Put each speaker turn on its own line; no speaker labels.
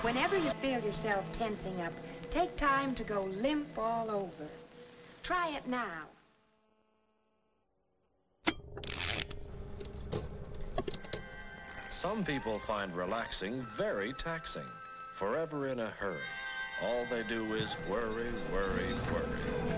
Whenever you feel yourself tensing up, take time to go limp all over. Try it now.
Some people find relaxing very taxing, forever in a hurry. All they do is worry, worry, worry.